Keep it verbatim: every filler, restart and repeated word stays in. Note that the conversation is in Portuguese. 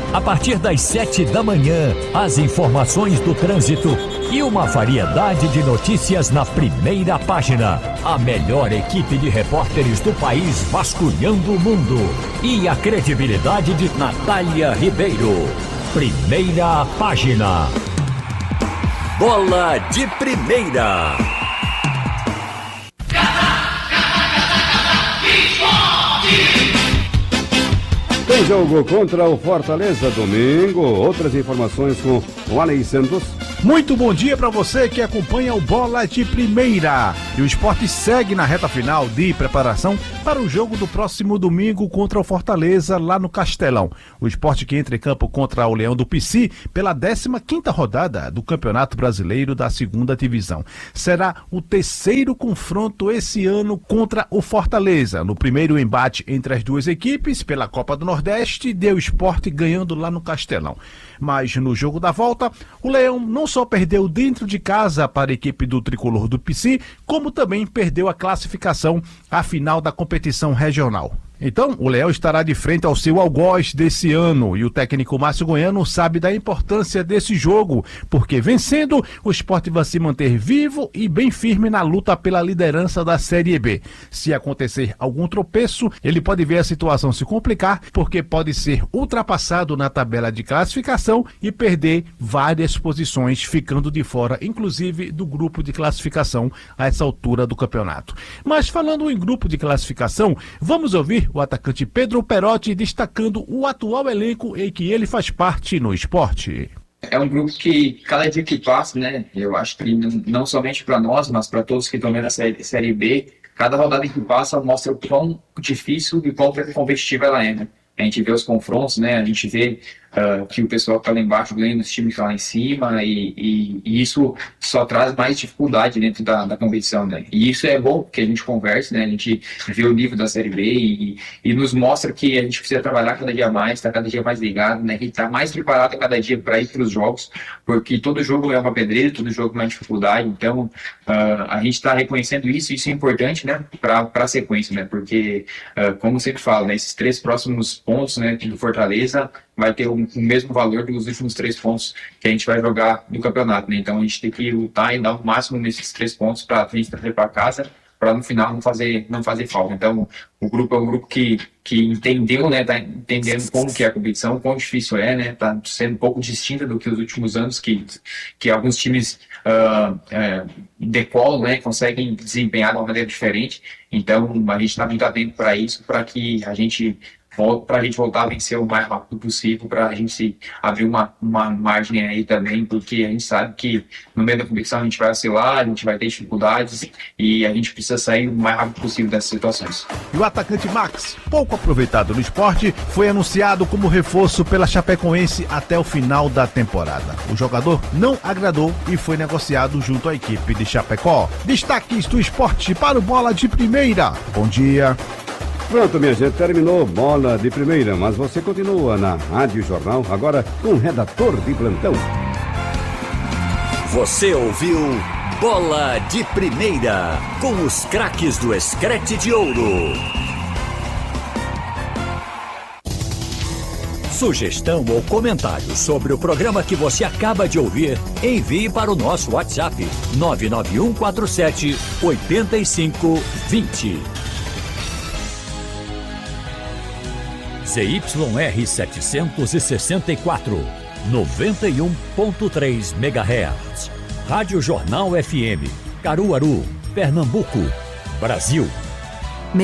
A partir das sete da manhã, as informações do trânsito e uma variedade de notícias na primeira página. A melhor equipe de repórteres do país vasculhando o mundo. E a credibilidade de Natália Ribeiro. Primeira página. Bola de Primeira. Tem jogo contra o Fortaleza domingo. Outras informações com o Alei Santos. Muito bom dia para você que acompanha o Bola de Primeira. E o Sport segue na reta final de preparação para o jogo do próximo domingo contra o Fortaleza lá no Castelão. O Sport que entra em campo contra o Leão do Pici pela décima quinta rodada do Campeonato Brasileiro da segunda Divisão. Será o terceiro confronto esse ano contra o Fortaleza. No primeiro embate entre as duas equipes pela Copa do Nordeste, deu o Sport ganhando lá no Castelão. Mas no jogo da volta, o Leão não só perdeu dentro de casa para a equipe do Tricolor do Pici, como também perdeu a classificação à final da competição regional. Então, o Leão estará de frente ao seu algoz desse ano e o técnico Márcio Goiano sabe da importância desse jogo, porque vencendo, o Sport vai se manter vivo e bem firme na luta pela liderança da Série B. Se acontecer algum tropeço, ele pode ver a situação se complicar, porque pode ser ultrapassado na tabela de classificação e perder várias posições, ficando de fora, inclusive do grupo de classificação a essa altura do campeonato. Mas falando em grupo de classificação, vamos ouvir o atacante Pedro Perotti destacando o atual elenco em que ele faz parte no Sport. É um grupo que, cada dia que passa, né, eu acho que não somente para nós, mas para todos que estão vendo a série, série B, cada rodada que passa mostra o quão difícil e quão competitiva ela é, né? A gente vê os confrontos, né, a gente vê uh, que o pessoal que está lá embaixo ganha os times que estão lá em cima e, e, e isso só traz mais dificuldade dentro da, da competição, né? E isso é bom, porque a gente conversa, né, a gente vê o nível da Série B e, e nos mostra que a gente precisa trabalhar cada dia mais, estar tá cada dia mais ligado, né, e estar tá mais preparado cada dia para ir para os jogos, porque todo jogo é uma pedreira, todo jogo é uma dificuldade, então uh, a gente está reconhecendo isso, isso é importante, né, para a sequência, né, porque uh, como eu sempre falo, né, esses três próximos pontos, né, do Fortaleza vai ter o, o mesmo valor dos últimos três pontos que a gente vai jogar no campeonato, né? Então a gente tem que lutar e dar o máximo nesses três pontos para a gente trazer para casa, para no final não fazer, não fazer falta. Então o grupo é um grupo que, que entendeu, né, tá entendendo como que é a competição, quão difícil é, né, tá sendo um pouco distinta do que os últimos anos, que, que alguns times uh, uh, decolam, né, conseguem desempenhar de uma maneira diferente. Então a gente está muito atento para isso, para que a gente para a gente voltar a vencer o mais rápido possível, para a gente abrir uma, uma margem aí também, porque a gente sabe que no meio da competição a gente vai oscilar, a gente vai ter dificuldades e a gente precisa sair o mais rápido possível dessas situações. E o atacante Max, pouco aproveitado no esporte, foi anunciado como reforço pela Chapecoense até o final da temporada. O jogador não agradou e foi negociado junto à equipe de Chapecó. Destaques do esporte para o Bola de Primeira. Bom dia. Pronto, minha gente, terminou Bola de Primeira, mas você continua na Rádio Jornal, agora com o redator de plantão. Você ouviu Bola de Primeira, com os craques do Escrete de Ouro. Sugestão ou comentário sobre o programa que você acaba de ouvir, envie para o nosso WhatsApp nove nove um quatro sete oito cinco dois zero. Z Y R setecentos e sessenta e quatro, noventa e um ponto três megahertz. Rádio Jornal F M, Caruaru, Pernambuco, Brasil.